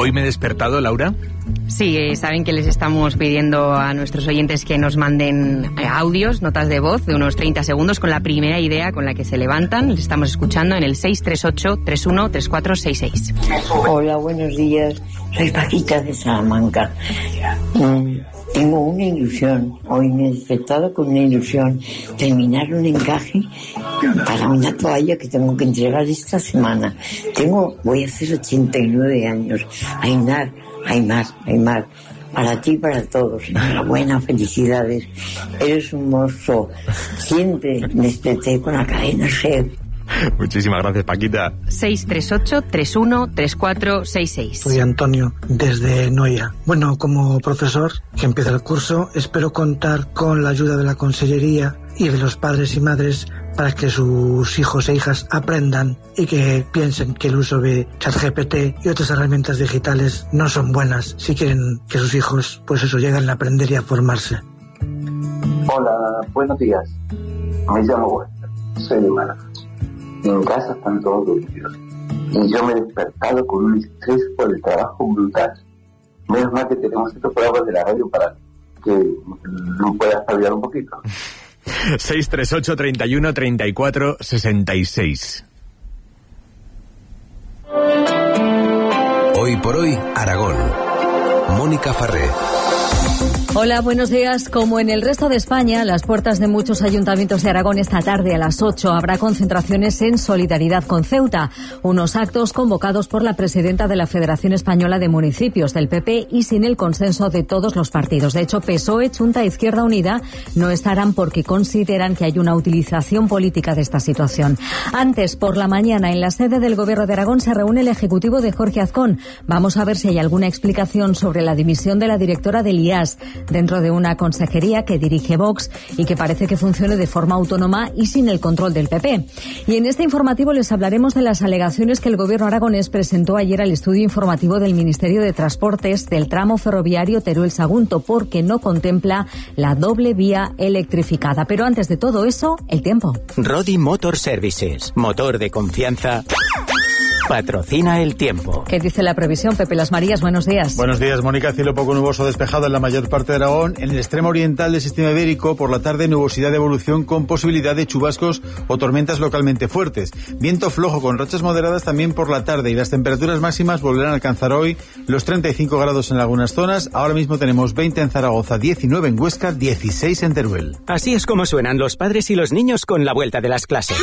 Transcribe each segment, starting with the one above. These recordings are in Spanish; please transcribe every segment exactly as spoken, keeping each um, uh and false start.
¿Hoy me he despertado, Laura? Sí, eh, saben que les estamos pidiendo a nuestros oyentes que nos manden eh, audios, notas de voz de unos treinta segundos con la primera idea con la que se levantan. Les estamos escuchando en el seis tres ocho, tres uno tres cuatro seis seis. Hola, buenos días. Soy Paquita de Salamanca. Mm, tengo una ilusión. Hoy me he despertado con una ilusión. Terminar un encaje para una toalla que tengo que entregar esta semana. Tengo, voy a hacer ochenta y nueve años. Aynar, Aymar, Aymar, para ti y para todos. Enhorabuena, felicidades. Eres un monstruo. Siempre me desperté con la cadena G. Muchísimas gracias, Paquita. seis tres ocho, tres uno tres cuatro seis seis. Soy Antonio, desde Noia. Bueno, como profesor que empieza el curso, espero contar con la ayuda de la Consellería y de los padres y madres para que sus hijos e hijas aprendan y que piensen que el uso de ChatGPT y otras herramientas digitales no son buenas si quieren que sus hijos, pues eso, lleguen a aprender y a formarse. Hola, buenos días. Me llamo Walter, soy de Málaga. En casa están todos dormidos y yo me he despertado con un estrés por el trabajo brutal. Menos mal que tenemos estos programas de la radio para que no pueda espabilar un poquito. seis tres ocho, treinta y uno, treinta y cuatro, sesenta y seis. Hoy por hoy, Aragón. Mónica Farré. Hola, buenos días. Como en el resto de España, las puertas de muchos ayuntamientos de Aragón esta tarde a las ocho habrá concentraciones en solidaridad con Ceuta. Unos actos convocados por la presidenta de la Federación Española de Municipios, del P P, y sin el consenso de todos los partidos. De hecho, P S O E, Chunta e Izquierda Unida no estarán porque consideran que hay una utilización política de esta situación. Antes, por la mañana, en la sede del Gobierno de Aragón se reúne el ejecutivo de Jorge Azcón. Vamos a ver si hay alguna explicación sobre la dimisión de la directora del I A S dentro de una consejería que dirige Vox y que parece que funcione de forma autónoma y sin el control del P P. Y en este informativo les hablaremos de las alegaciones que el Gobierno aragonés presentó ayer al estudio informativo del Ministerio de Transportes del tramo ferroviario Teruel-Sagunto, porque no contempla la doble vía electrificada. Pero antes de todo eso, el tiempo. Rodi Motor Services, motor de confianza, patrocina el tiempo. ¿Qué dice la previsión? Pepe Las Marías, buenos días. Buenos días, Mónica. Cielo poco nuboso despejado en la mayor parte de Aragón. En el extremo oriental del sistema ibérico, por la tarde, nubosidad de evolución con posibilidad de chubascos o tormentas localmente fuertes. Viento flojo con rachas moderadas también por la tarde, y las temperaturas máximas volverán a alcanzar hoy los treinta y cinco grados en algunas zonas. Ahora mismo tenemos veinte en Zaragoza, diecinueve en Huesca, dieciséis en Teruel. Así es como suenan los padres y los niños con la vuelta de las clases.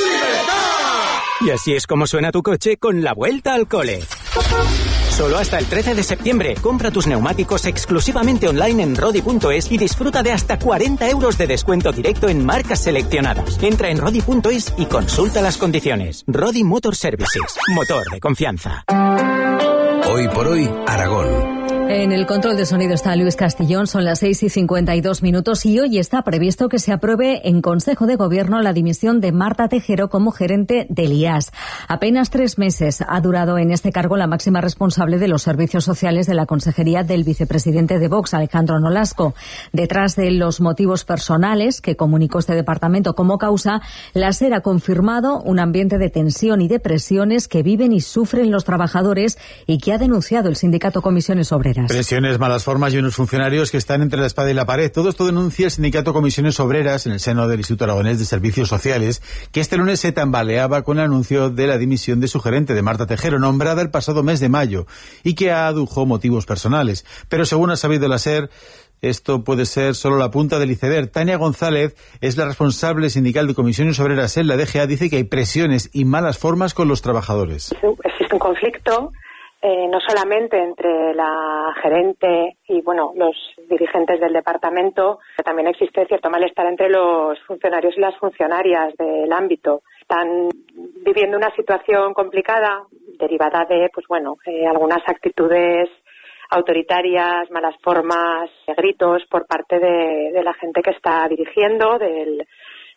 Y así es como suena tu coche con la vuelta al cole. Solo hasta el trece de septiembre. Compra tus neumáticos exclusivamente online en rodi punto es y disfruta de hasta cuarenta euros de descuento directo en marcas seleccionadas. Entra en rodi punto es y consulta las condiciones. Rodi Motor Services. Motor de confianza. Hoy por hoy, Aragón. En el control de sonido está Luis Castillón, son las seis y cincuenta y dos minutos y hoy está previsto que se apruebe en Consejo de Gobierno la dimisión de Marta Tejero como gerente del I A S. Apenas tres meses ha durado en este cargo la máxima responsable de los servicios sociales de la consejería del vicepresidente de Vox, Alejandro Nolasco. Detrás de los motivos personales que comunicó este departamento como causa, la SER ha confirmado un ambiente de tensión y de presiones que viven y sufren los trabajadores y que ha denunciado el sindicato Comisiones Obreras. Presiones, malas formas y unos funcionarios que están entre la espada y la pared. Todo esto denuncia el sindicato Comisiones Obreras en el seno del Instituto Aragonés de Servicios Sociales, que este lunes se tambaleaba con el anuncio de la dimisión de su gerente, de Marta Tejero, nombrada el pasado mes de mayo, y que adujo motivos personales. Pero según ha sabido la SER, esto puede ser solo la punta del iceberg. Tania González es la responsable sindical de Comisiones Obreras en la D G A. Dice que hay presiones y malas formas con los trabajadores. Existe un conflicto. Eh, no solamente entre la gerente y bueno los dirigentes del departamento, también existe cierto malestar entre los funcionarios y las funcionarias del ámbito. Están viviendo una situación complicada derivada de pues bueno eh, algunas actitudes autoritarias, malas formas, gritos por parte de, de la gente que está dirigiendo, del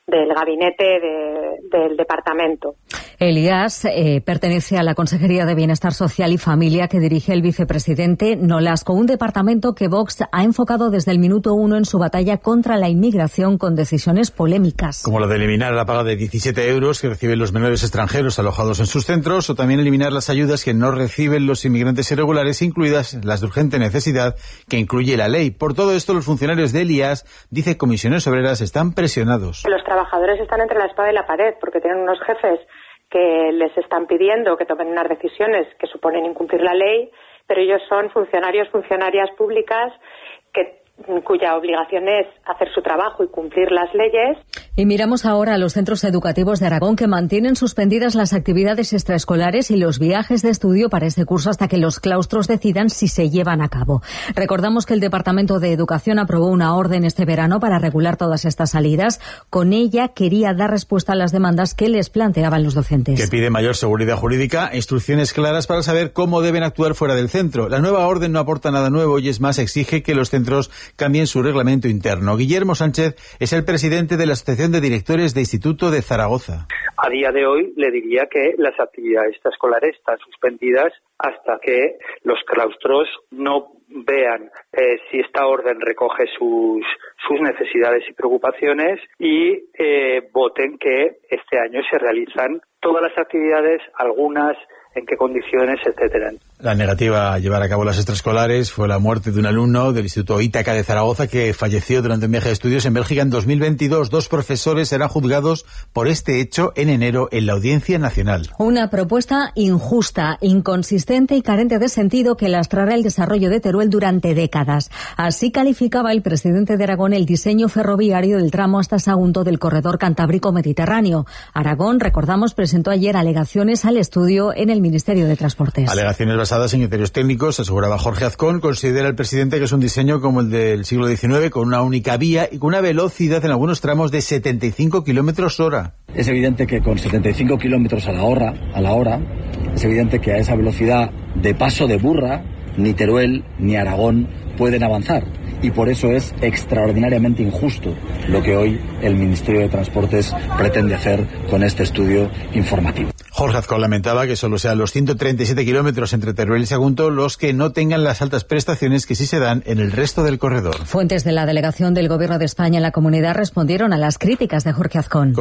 del gabinete de, del departamento. El I A S eh, pertenece a la Consejería de Bienestar Social y Familia que dirige el vicepresidente Nolasco, un departamento que Vox ha enfocado desde el minuto uno en su batalla contra la inmigración con decisiones polémicas. Como la de eliminar la paga de diecisiete euros que reciben los menores extranjeros alojados en sus centros, o también eliminar las ayudas que no reciben los inmigrantes irregulares, incluidas las de urgente necesidad que incluye la ley. Por todo esto, los funcionarios del I A S, dice Comisiones Obreras, están presionados. Los trabajadores están entre la espada y la pared porque tienen unos jefes que les están pidiendo que tomen unas decisiones que suponen incumplir la ley, pero ellos son funcionarios, funcionarias públicas que cuya obligación es hacer su trabajo y cumplir las leyes. Y miramos ahora a los centros educativos de Aragón que mantienen suspendidas las actividades extraescolares y los viajes de estudio para este curso hasta que los claustros decidan si se llevan a cabo. Recordamos que el Departamento de Educación aprobó una orden este verano para regular todas estas salidas. Con ella quería dar respuesta a las demandas que les planteaban los docentes. Que pide mayor seguridad jurídica e instrucciones claras para saber cómo deben actuar fuera del centro. La nueva orden no aporta nada nuevo y es más, exige que los centros cambien su reglamento interno. Guillermo Sánchez es el presidente de la Asociación de Directores de Instituto de Zaragoza. A día de hoy le diría que las actividades extraescolares están suspendidas hasta que los claustros no vean eh, si esta orden recoge sus, sus necesidades y preocupaciones y eh, voten que este año se realizan todas las actividades, algunas en qué condiciones, etcétera. La negativa a llevar a cabo las extraescolares fue la muerte de un alumno del Instituto Ítaca de Zaragoza que falleció durante un viaje de estudios en Bélgica en dos mil veintidós. Dos profesores serán juzgados por este hecho en enero en la Audiencia Nacional. Una propuesta injusta, inconsistente y carente de sentido que lastrará el desarrollo de Teruel durante décadas. Así calificaba el presidente de Aragón el diseño ferroviario del tramo hasta Sagunto del corredor Cantábrico Mediterráneo. Aragón, recordamos, presentó ayer alegaciones al estudio en el Ministerio de Transportes. Alegaciones basadas en criterios técnicos, aseguraba Jorge Azcón. Considera el presidente que es un diseño como el del siglo diecinueve, con una única vía y con una velocidad en algunos tramos de setenta y cinco kilómetros hora. Es evidente que con setenta y cinco kilómetros a la hora, a la hora, es evidente que a esa velocidad de paso de burra, ni Teruel ni Aragón pueden avanzar. Y por eso es extraordinariamente injusto lo que hoy el Ministerio de Transportes pretende hacer con este estudio informativo. Jorge Azcón lamentaba que solo sean los ciento treinta y siete kilómetros entre Teruel y Sagunto los que no tengan las altas prestaciones que sí se dan en el resto del corredor. Fuentes de la delegación del Gobierno de España en la comunidad respondieron a las críticas de Jorge Azcón.